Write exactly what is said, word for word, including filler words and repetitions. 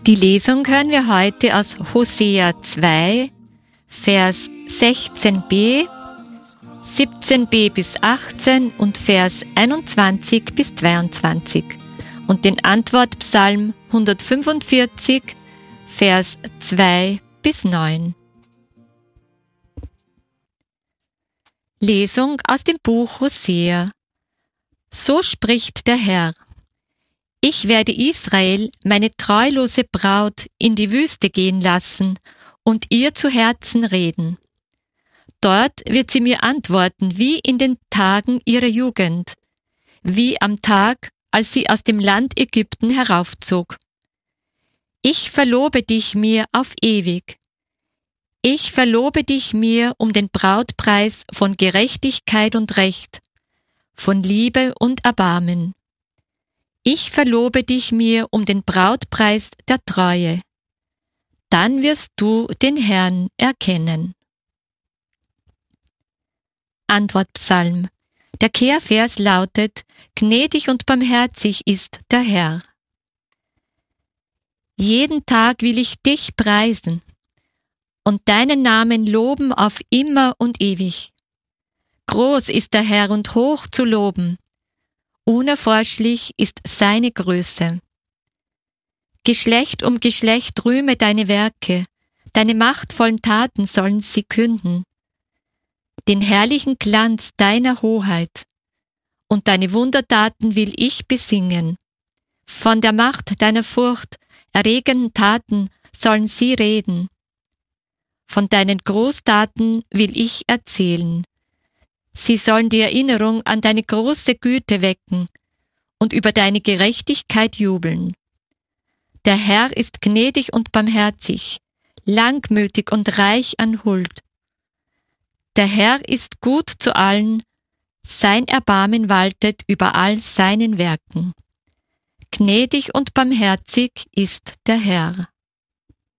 Die Lesung hören wir heute aus Hosea zwei, Vers sechzehn b, siebzehn b bis achtzehn und Vers einundzwanzig bis zweiundzwanzig und den Antwortpsalm hundertfünfundvierzig, Vers zwei bis neun. Lesung aus dem Buch Hosea. So spricht der Herr: Ich werde Israel, meine treulose Braut, in die Wüste gehen lassen und ihr zu Herzen reden. Dort wird sie mir antworten wie in den Tagen ihrer Jugend, wie am Tag, als sie aus dem Land Ägypten heraufzog. Ich verlobe dich mir auf ewig. Ich verlobe dich mir um den Brautpreis von Gerechtigkeit und Recht, von Liebe und Erbarmen. Ich verlobe dich mir um den Brautpreis der Treue. Dann wirst du den Herrn erkennen. Antwortpsalm. Der Kehrvers lautet: Gnädig und barmherzig ist der Herr. Jeden Tag will ich dich preisen und deinen Namen loben auf immer und ewig. Groß ist der Herr und hoch zu loben. Unerforschlich ist seine Größe. Geschlecht um Geschlecht rühme deine Werke, deine machtvollen Taten sollen sie künden. Den herrlichen Glanz deiner Hoheit und deine Wundertaten will ich besingen. Von der Macht deiner Furcht erregenden Taten sollen sie reden. Von deinen Großtaten will ich erzählen. Sie sollen die Erinnerung an deine große Güte wecken und über deine Gerechtigkeit jubeln. Der Herr ist gnädig und barmherzig, langmütig und reich an Huld. Der Herr ist gut zu allen, sein Erbarmen waltet über all seinen Werken. Gnädig und barmherzig ist der Herr.